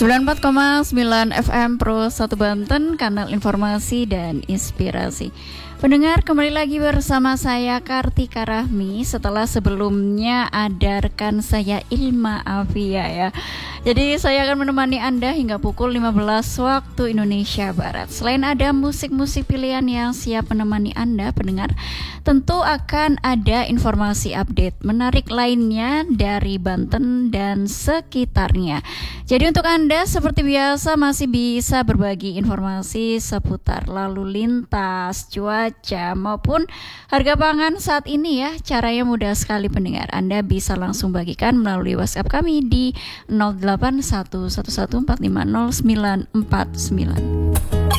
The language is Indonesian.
94,9 FM Pro 1 Banten, kanal informasi dan inspirasi. Pendengar, kembali lagi bersama saya Kartika Rahmi. Setelah sebelumnya ada rekan saya Ilma Afia ya. Jadi saya akan menemani Anda hingga pukul 15 waktu Indonesia Barat. Selain ada musik-musik pilihan yang siap menemani Anda pendengar, tentu akan ada informasi update menarik lainnya dari Banten dan sekitarnya. Jadi untuk Anda seperti biasa masih bisa berbagi informasi seputar lalu lintas, cuaca maupun harga pangan saat ini ya. Caranya mudah sekali pendengar. Anda bisa langsung bagikan melalui WhatsApp kami di 081114500949.